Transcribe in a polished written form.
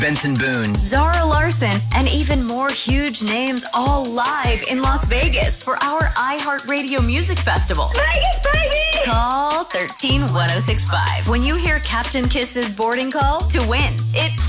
Benson Boone, Zara Larson, and even more huge names all live in Las Vegas for our iHeartRadio Music Festival. Vegas, baby! Call 13-1065 when you hear Captain Kiss's boarding call to win. It